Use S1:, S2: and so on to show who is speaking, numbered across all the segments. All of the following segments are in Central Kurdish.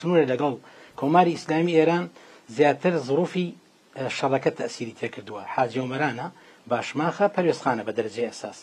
S1: سنوورە لەگەڵ کۆماری ئیسلامی ئێران زیاتر ظروفی شەڕەکە تەسیری تێکردووە. حاجی عومەرانە باشماخە پەروێزخانە بە دەرەجەی ئەساس.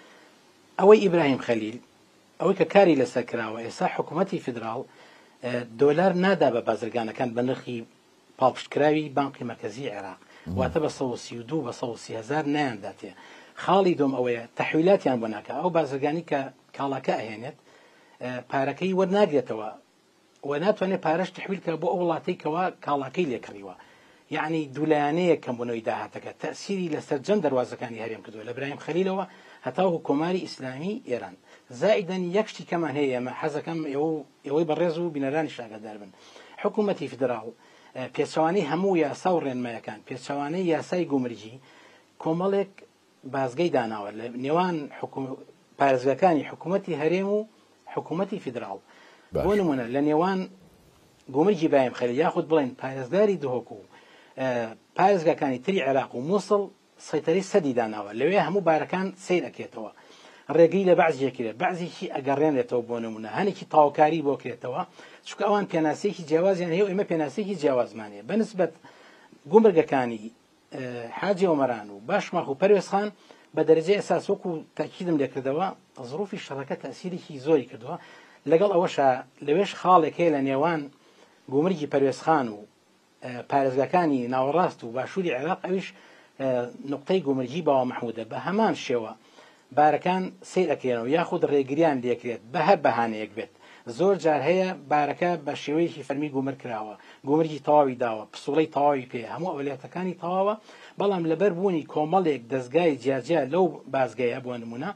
S1: ئەوەی ئیبراهیم خەلیل ئەوەی کە کاری لەسەر کراوە ئێستا حکوومەتی فیدراڵ دۆلار نادا بە بازرگانەکان بە نرخی پاڵپشتکراوی بانقی مرکزی عێراق، واتە بە 132 بە 130,000 نایانداتێ. خاڵی دۆم ئەوەیە تەحویلاتیان بۆ ناکە، ئەو بازرگانی کە کاڵاکە ئەهێنێت پارەکەی وەرناگرێتەوە و ناتوانێت پارەش تحویل کە بۆ ئەو وڵاتەی کەوا کاڵاکەی لێکڕیوە. یعنی دوولایانەیە کەمبوونەوەی داهاتەکە تەسیری لەسەر جەم دەواازەکانی هەرێم کردووە لە ئیبراهیم خەلیلەوە هەتاو کۆماری ئیسلامی ئێران. زائیدەن یەکشتی کەمان هەیە ئێمە حەزەکەم ئێوەی بەڕێز و بینەرانی شاگەدار بن. حکوومەتی فیدراڵ پێچەوانەی هەموو یاسا و ڕێنمایەکان، پێچەوانەی یاسای گومرجی کۆمەڵێک بازگەی داناوە لە نێوان پارێزگاکانی حکوومەتی هەرێم و حکوومەتی فیدراڵ. بۆ نمونە لە نێوان گومرجی ئیبراهیم خەلیل یاخود بڵێن پارێزگاری دهۆک و پارێزگاکانی تری عێراق و مووسڵ سەیتەرەی سەدی داناوە، لەوێ هەموو بارەکان سیر ئەکرێتەوە، ڕێگەی لە بەعزیەکرێت، بەعزێکی ئەگەڕێنێتەوە بۆ نمونە، هەنێکی تاوکاری بۆ کرێتەوە، چونکە ئەوان پێناسەیەکی جیاوازیان هەیە و ئێمە پێناسەیەکی جیاوازمانەیە. بەنسبەت گومرگەکانی حاجی عومەران و باشماخ و پەروێزخان بە دەرەجەی ئەساس وەکو تاکیدم لێکردەوە ظروفی شەڕەکە تەسیرێکی زۆری کردووە. لەگەڵ ئەوەشە لەوێش خاڵێک هەیە لە نێوان گومرگی پەروێزخان و پارێزگاکانی ناوەڕاست و باشووری عێراق، ئەویش نقطەی گومرگی باوە مەحموودە بە هەمان شێوە بارەکان سیر ئەکرێنەوە یاخود ڕێگریان لێکرێت بە هەر بەهانەیەک بێت. زۆر جار هەیە بارەکە بە شێوەیەکی فەرمی گومر کراوە، گومرگی تەواوی داوە، پسوڵەی تەواوی پێ، هەموو ئەولێتەکانی تەواوە، بەڵام لەبەر بوونی کۆمەڵێک دەستگای جیاجیا لەو بازگەیە بۆ نمونە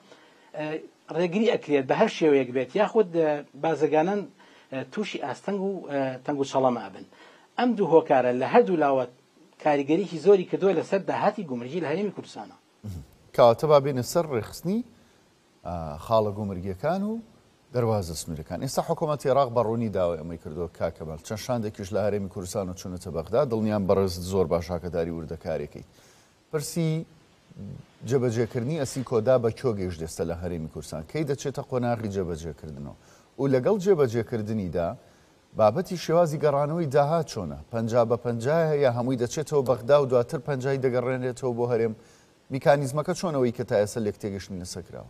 S1: ڕێگری ئەکرێت بە هەر شێوەیەک بێت، یاخود بازرگانان تووشی ئاستەنگ و تەنگ و چەڵەما بن. ئەم دوو هۆکارە لە هەردوو لاوە کاریگەریکی زۆری کردووە لەسەر داهاتی گومرگی لە هەرێمی کوردستانە.
S2: کەواتە با بێنە سەر ڕێخستنی خاڵە گومرگیەکان و دەواازە سنوورەکان. ئێستا حکوومەتی عێراق بەڕوونی داوای ئەمەی کردووە کاکەمەڵ چەند شاندێکیش لە هەرێمی کوردستان و چوونەتە بەغدا دڵنیان بەڕێز زۆر باشاکەداری وردەکارێکی پرسی جێبەجێکردنی ئەسی کۆدا بە کۆ گەیشتێستە لە هەرێمی کوردستان کەی دەچێتە قۆناغی جێبەجێکردنەوە و لەگەڵ جێبەجێکردنیدا بابەتی شێوازی گەڕانەوەی داهات چۆنە 50 بە 50 یا هەمووی دەچێتەوە بەغدا و دواتر 50 دەگەڕێنێتەوە بۆ هەرێم. میکانیزمەکە چۆنەوەی کە تا ئێستا لێک تێگەشتنی لەسەرکراوە؟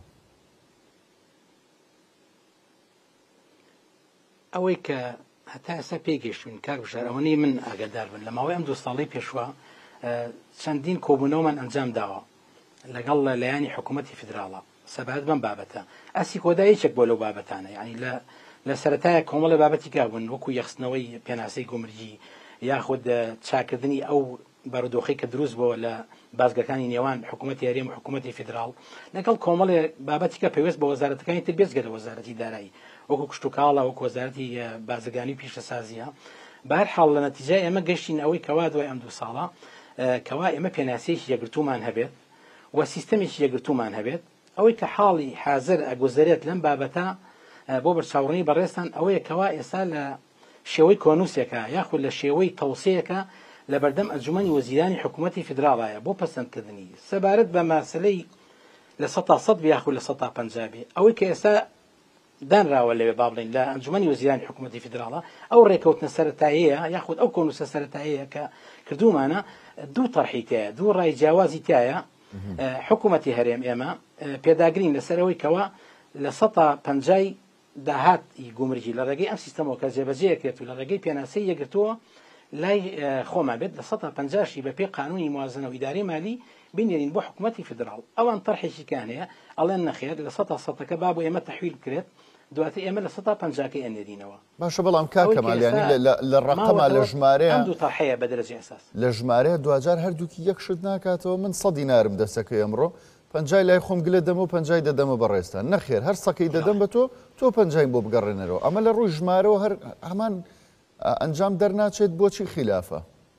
S1: ئەوەی کە هەتا ئێستا پێگەشتوین کاک بژار ئەوەی من ئاگادار بن لە ماوەی ئەم 2 ساڵەی پێشوە چەندین کۆبوونەوەمان ئەنجام داوە لەگەڵ لەلایەنی حکوومەتی فیدراڵە سەبارەت بەم بابەتە. ئەسی کۆدا یەکێک بۆ لەو بابەتانە، یعنی لە سەرەتایە کۆمەڵە بابەتی کابوون وەکو یەخستنەوەی پێناسەی گومرجی یاخود چاکردنی ئەو بارودۆخی کە دروست بۆ لە بازگەکانی نێوان حکوومەتی هەرێم و حکوومەتی فیدراڵ لەگەڵ کۆمەڵێ بابەتی کە پێویست بە وەزارەتەکانی تر بێزگە لە وەزارەتی دارایی وەکو کشتتوکاڵە وەکو وەزارەتی بازرگانی پیشەسازیە. بە هەر حاڵ لە نەتیجای ئێمە گەشتین ئەوەی کەوا دوای ئەم 2 ساڵە کەوا ئێمە پێناسەیەکی یەکگرتومان هەبێت و سیستەمێکی یەکگرتومان هەبێت. ئەوەی کە حاڵی حاضر ئەگوزارێت لەم بابەتە بۆ بەرچاوڕێنی بەڕێستان ئەوەیە کەوا ئێستا لە شێوەی کۆنووسێکە یاخود لە شێوەی تەوسەیەکە لە بەردەم ئەنجومەنی وەزیرانی حکوومەتی فیدراڵایە بۆ پەسەندکردنی سەبارەت بە ماسلەی لە 100 یاخود لە 150 بێ. ئەوەی کە ئێستا دانراوە لەوێ با بڵین لە ئەنجومەنی وەزیرانی حکوومەتی فیدراڵە ئەو ڕێکەوتنە سەرەتاییە یاخود ئەو کۆنووسە سەرەتاییە کە کردومانە دوو تەرحی تایە، دوو ڕای جیاوازی تایە. حکوومەتی هەرێم ئێمە پێداگرین لەسەرەوەی کەوا لە 150 داهاتی گومرجی لە ڕێگەی ئەم سیستەمەوە کە جێبەجێکرێت و لە ڕێگەی پێناسەی یەکگرتووە لای خۆمان بێت لە 150 بە پێی قانونی موازنە و ئیدارەی مالی بینێرین بۆ حکوومەتی فیدراڵ. ئەوان تەرحێکی کانەیە ئەڵێن نەخێر لە 100 با بۆ ئێمە تەحویل بکرێت دواتر ئێمە لە 150 ئێنێرینەوە.
S2: باشە بەڵام کاکەمالیانی لە ڕقەما لە ژمارەیە
S1: ئەم دوو تەرحەیە بە دەرەجەی ئەساس
S2: لە ژمارەیە دوجار هەردووکی یەکشت ناکاتەوە. من 100 دینارم دەسەکە ئەمڕۆ 50 لای خۆم گلە دەمە و 50 دەدەمە بەڕێستان نەخێر هەر سەکەی دەدەم بە تۆ 50 بۆ بگەڕێنەرەوە. ئەمە لە ڕووی ژمارەوە هەر هەمان ئەنجام دەرناچێت بۆچی خلافە؟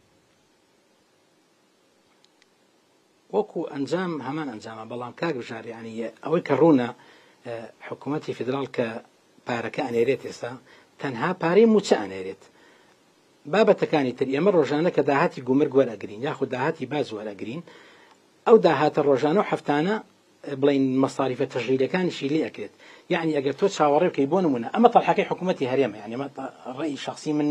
S1: وەکو ئەنجام هەمان ئەنجامە، بەڵام کاک بژار یعنی ئەوەی کە ڕوونە حکوومەتی فیدراڵ کە پارەکە ئەنێرێت ئێستا تەنها پارەی موچە ئەنێرێت. بابەتەکانی تر ئێمە ڕۆژانە کە داهاتی گومرگ وەرئەگرین یاخود داهاتی باز وەرئەگرین ئەو داهاتە ڕۆژانە و هەفتانە بڵین مەصاریفە تەژیلەکانیشی لێ ئەکرێت. یعنی ئەگەر تۆ چاوەڕێ بکەی بۆ نمونە ئەمە تەرحەکەی حکوومەتی هەرێمە، یعنی ئەمە ڕێی شەخسی من